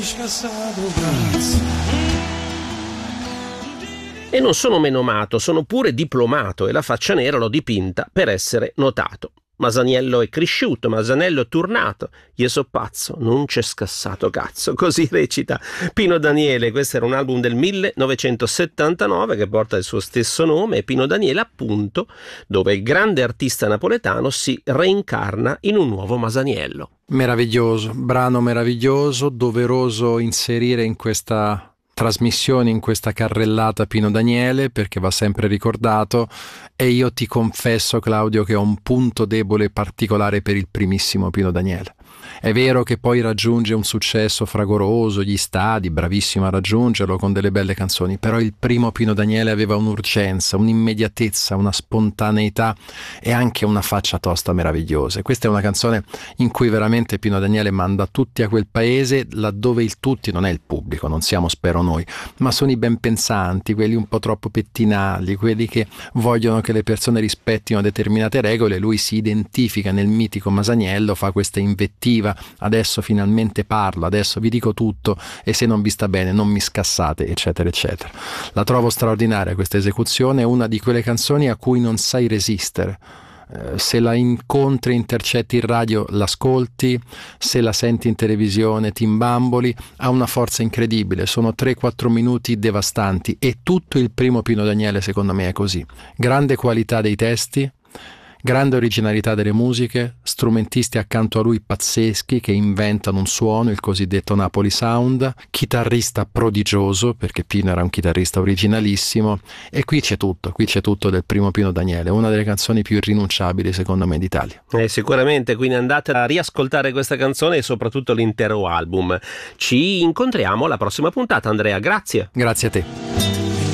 E non sono menomato, sono pure diplomato e la faccia nera l'ho dipinta per essere notato. Masaniello è cresciuto, Masanello è turnato, io so pazzo, non c'è scassato cazzo. Così recita Pino Daniele. Questo era un album del 1979 che porta il suo stesso nome, e Pino Daniele appunto, dove il grande artista napoletano si reincarna in un nuovo Masaniello. Meraviglioso, brano meraviglioso, doveroso inserire in questa trasmissione, in questa carrellata Pino Daniele, perché va sempre ricordato. E io ti confesso, Claudio, che ho un punto debole particolare per il primissimo Pino Daniele. È vero che poi raggiunge un successo fragoroso, gli stadi, bravissimo a raggiungerlo con delle belle canzoni, però il primo Pino Daniele aveva un'urgenza, un'immediatezza, una spontaneità e anche una faccia tosta meravigliosa. E questa è una canzone in cui veramente Pino Daniele manda tutti a quel paese, laddove il tutti non è il pubblico, non siamo spero noi, ma sono i ben pensanti, quelli un po' troppo pettinali, quelli che vogliono che le persone rispettino determinate regole. Lui si identifica nel mitico Masaniello, fa questa invettiva: adesso finalmente parlo, adesso vi dico tutto e se non vi sta bene non mi scassate, eccetera eccetera. La trovo straordinaria questa esecuzione, è una di quelle canzoni a cui non sai resistere. Se la incontri, intercetti in radio, l'ascolti, se la senti in televisione ti imbamboli, ha una forza incredibile, sono 3-4 minuti devastanti e tutto il primo Pino Daniele secondo me è così. Grande qualità dei testi, grande originalità delle musiche, strumentisti accanto a lui pazzeschi che inventano un suono, il cosiddetto Napoli Sound, chitarrista prodigioso, perché Pino era un chitarrista originalissimo, e qui c'è tutto del primo Pino Daniele, una delle canzoni più irrinunciabili secondo me d'Italia. Sicuramente, quindi andate a riascoltare questa canzone e soprattutto l'intero album. Ci incontriamo alla prossima puntata, Andrea, grazie. Grazie a te.